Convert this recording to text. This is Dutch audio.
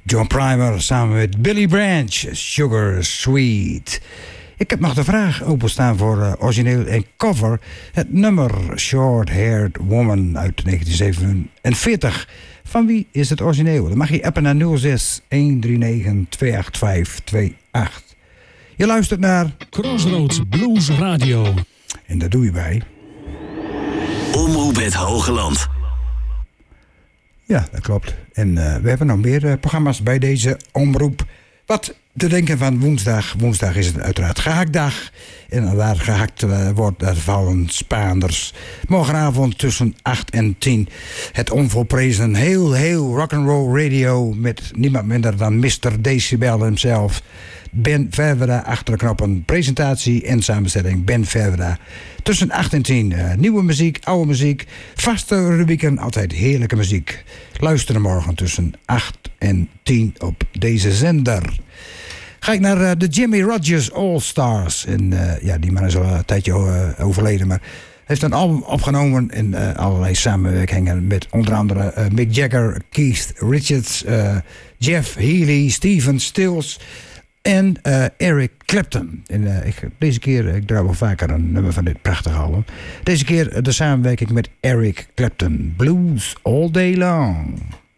John Primer samen met Billy Branch, Sugar Sweet. Ik heb nog de vraag openstaan voor origineel en cover. Het nummer Short Haired Woman uit 1947. Van wie is het origineel? Dan mag je appen naar 06 139 28528. Je luistert naar Crossroads Blues Radio. En dat doe je bij Omroep het Hogeland. Ja, dat klopt. En we hebben nog meer programma's bij deze omroep. Wat te denken van woensdag. Woensdag is het uiteraard gehaktdag. En waar gehakt wordt, daar vallen Spaanders. Morgenavond tussen 8 en 10. Het onvolprezen heel rock'n'roll radio. Met niemand minder dan Mr. Decibel himself. Ben Verwera achter de knoppen. Presentatie en samenstelling Ben Verwera. Tussen 8 en 10. Nieuwe muziek, oude muziek. Vaste rubrieken, altijd heerlijke muziek. Luisteren morgen tussen 8 en 10 op deze zender. Ga ik naar de Jimmy Rogers All Stars. En die man is al een tijdje overleden, maar heeft een album opgenomen in allerlei samenwerkingen met onder andere Mick Jagger, Keith Richards, Jeff Healey, Stephen Stills en Eric Clapton. En deze keer, ik draai wel vaker een nummer van dit prachtige album. Deze keer de samenwerking met Eric Clapton. Blues All Day Long.